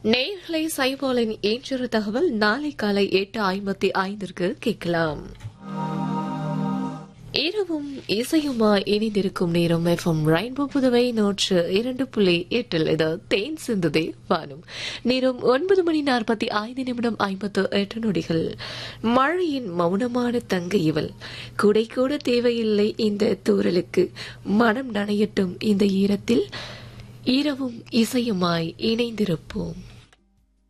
நேர்களை சைபோலின் இன்றொரு தகவல் நாளை காலை 8:55 கேட்கலாம். இரவும் இசையுமாய் இணைந்திருக்கும் நேரம் எஃப்எம் ரெயின்போ புதுவை 102.8 இது தேன் சிந்துதே வானம். நேரம் 9:45 மழையின் மௌனமான தங்க இவள். குடை கூட தேவையில்லை இந்த தூறலுக்கு, மனம் நனையட்டும் இந்த ஈரத்தில், இரவும் இசையுமாய் இணைந்திருப்போம்.